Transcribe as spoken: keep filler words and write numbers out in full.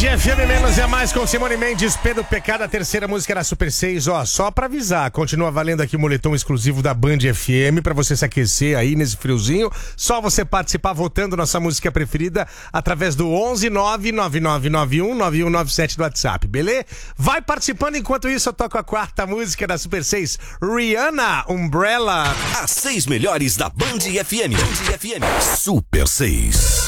F M Menos é Mais com Simone Mendes, Pedro Pecado, a terceira música da Super seis. Ó, só pra avisar, continua valendo aqui o moletom exclusivo da Band F M pra você se aquecer aí nesse friozinho. Só você participar votando nossa música preferida através do onze nove nove nove nove um nove um nove sete do WhatsApp, beleza? Vai participando, enquanto isso eu toco a quarta música da Super seis, Rihanna, Umbrella. As seis melhores da Band F M. Band F M. Super seis.